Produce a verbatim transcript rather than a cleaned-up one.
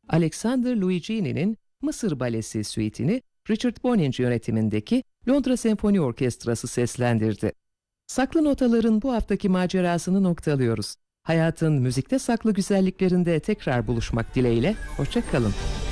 Alexander Luigini'nin Mısır Balesi Suite'ini Richard Boninc yönetimindeki Londra Senfoni Orkestrası seslendirdi. Saklı notaların bu haftaki macerasını noktalıyoruz. Hayatın müzikte saklı güzelliklerinde tekrar buluşmak dileğiyle, hoşça kalın.